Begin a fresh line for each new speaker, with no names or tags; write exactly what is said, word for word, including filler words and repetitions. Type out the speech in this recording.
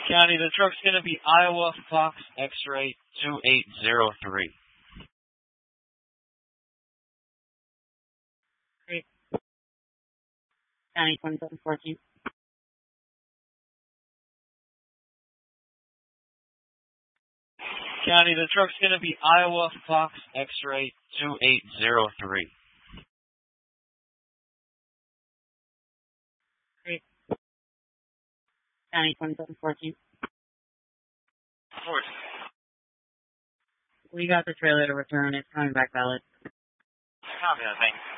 County, the truck's going to be Iowa Fox X-Ray two eight zero three.
Great. County twenty-seven fourteen.
County, the truck's going to be Iowa Fox X-Ray two eight zero three.
Great. County twenty-seven fourteen.
Fourth.
We got the trailer to return. It's coming back valid.
Copy that, thanks.